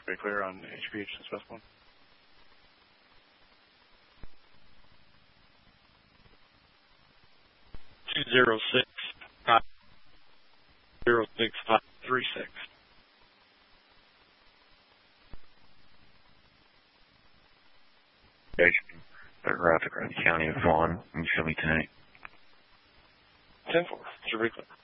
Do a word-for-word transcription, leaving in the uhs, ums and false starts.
Very clear on H P H since West one. Two zero six five zero six five three six. They're out the County of Vaughn. You show me tonight. Ten four. Should be clear.